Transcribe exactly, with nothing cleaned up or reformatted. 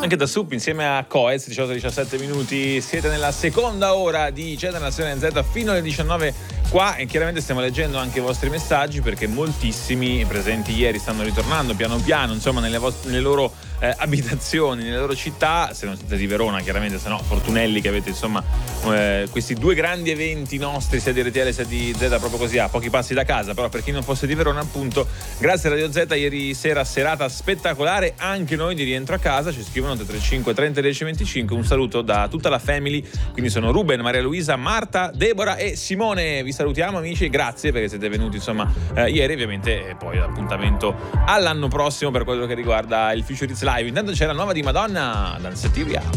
anche da Sup insieme a Coez, diciotto diciassette minuti. Siete nella seconda ora di Generazione Z fino alle diciannove qua, e chiaramente stiamo leggendo anche i vostri messaggi, perché moltissimi presenti ieri stanno ritornando piano piano, insomma, nelle, vost- nelle loro eh, abitazioni, nelle loro città. Se non siete di Verona, chiaramente, se no fortunelli che avete, insomma, eh, questi due grandi eventi nostri, sia di R T L sia di Z, proprio così a pochi passi da casa. Però per chi non fosse di Verona, appunto, grazie a Radio Z ieri sera serata spettacolare, anche noi di rientro a casa. Ci scrivono tre tre cinque trenta dieci venticinque. Un saluto da tutta la family, quindi sono Ruben, Maria Luisa, Marta, Deborah e Simone. Vi salutiamo, amici, grazie perché siete venuti, insomma, eh, ieri, ovviamente, e poi l'appuntamento all'anno prossimo per quello che riguarda il Future It's Live. Intanto c'è la nuova di Madonna, Danceteria.